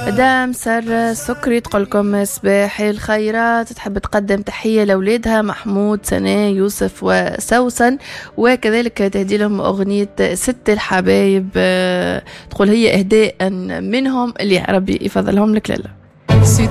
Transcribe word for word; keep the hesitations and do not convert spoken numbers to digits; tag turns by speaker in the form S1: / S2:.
S1: مدام سر سكري تقولكم صباح الخيرات، تحب تقدم تحية لأولادها محمود سناء يوسف وسوسن، وكذلك تهدي لهم أغنية ست الحبايب، تقول هي إهداء منهم اللي ربي يفضلهم لك. لالا